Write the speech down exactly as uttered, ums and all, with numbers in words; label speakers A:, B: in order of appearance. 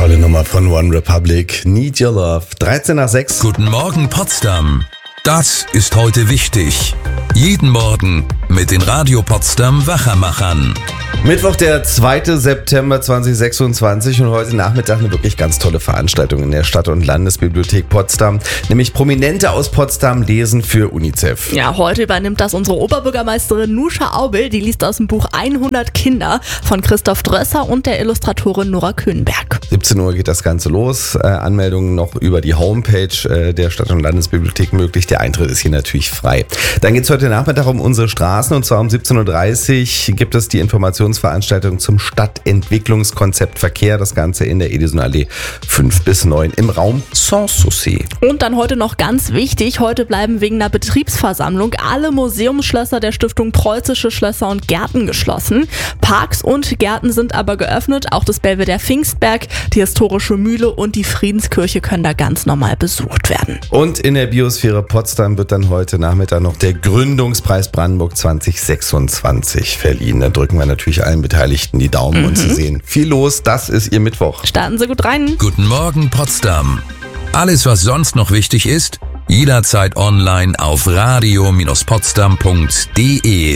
A: Tolle Nummer von One Republic. Need Your Love. dreizehn nach sechs.
B: Guten Morgen, Potsdam. Das ist heute wichtig. Jeden Morgen mit den Radio Potsdam Wachermachern.
A: Mittwoch, der zweite September zweitausendsechsundzwanzig und heute Nachmittag eine wirklich ganz tolle Veranstaltung in der Stadt- und Landesbibliothek Potsdam. Nämlich Prominente aus Potsdam lesen für UNICEF.
C: Ja, heute übernimmt das unsere Oberbürgermeisterin Nuscha Aubel. Die liest aus dem Buch hundert Kinder von Christoph Drösser und der Illustratorin Nora Kühnberg.
A: siebzehn Uhr geht das Ganze los. Äh, Anmeldungen noch über die Homepage äh, der Stadt- und Landesbibliothek möglich. Der Eintritt ist hier natürlich frei. Dann geht es heute Nachmittag um unsere Straßen und zwar um siebzehn Uhr dreißig gibt es die Informationsveranstaltung zum Stadtentwicklungskonzept Verkehr. Das Ganze in der Edisonallee fünf bis neun im Raum Sanssouci.
C: Und dann heute noch ganz wichtig, heute bleiben wegen einer Betriebsversammlung alle Museumsschlösser der Stiftung Preußische Schlösser und Gärten geschlossen. Parks und Gärten sind aber geöffnet, auch das Belvedere Pfingstberg, die historische Mühle und die Friedenskirche können da ganz normal besucht werden.
A: Und in der Biosphäre Potsdam wird dann heute Nachmittag noch der Gründungspreis Brandenburg zweitausendsechsundzwanzig verliehen. Da drücken wir natürlich allen Beteiligten die Daumen mhm. und Sie sehen viel los. Das ist Ihr Mittwoch.
C: Starten Sie gut rein.
B: Guten Morgen, Potsdam. Alles, was sonst noch wichtig ist, jederzeit online auf radio Bindestrich potsdam punkt de.